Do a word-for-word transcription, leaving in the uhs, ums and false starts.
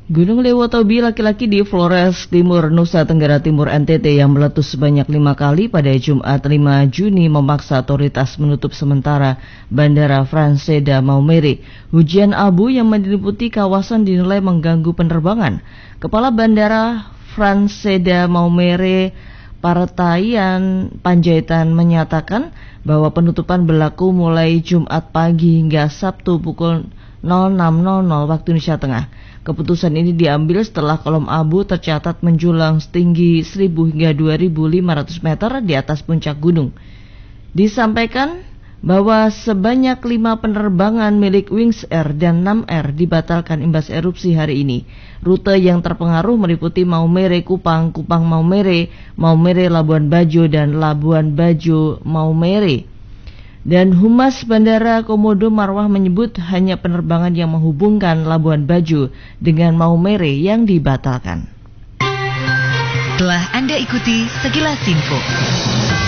Gunung Lewotobi laki-laki di Flores Timur, Nusa Tenggara Timur N T T yang meletus sebanyak lima kali pada Jumat lima Juni memaksa otoritas menutup sementara Bandara Franseda Maumere. Hujan abu yang menyelimuti kawasan dinilai mengganggu penerbangan. Kepala Bandara Franseda Maumere Partaian Panjaitan menyatakan bahwa penutupan berlaku mulai Jumat pagi hingga Sabtu pukul nol enam nol nol waktu Indonesia Tengah. Keputusan ini diambil setelah kolom abu tercatat menjulang setinggi seribu hingga dua ribu lima ratus meter di atas puncak gunung. Disampaikan bahwa sebanyak lima penerbangan milik Wings Air dan Nam Air dibatalkan imbas erupsi hari ini. Rute yang terpengaruh meliputi Maumere Kupang, Kupang Maumere, Maumere Labuan Bajo, dan Labuan Bajo Maumere. Dan Humas Bandara Komodo Marwah menyebut hanya penerbangan yang menghubungkan Labuan Bajo dengan Maumere yang dibatalkan. Telah Anda ikuti sekilas info.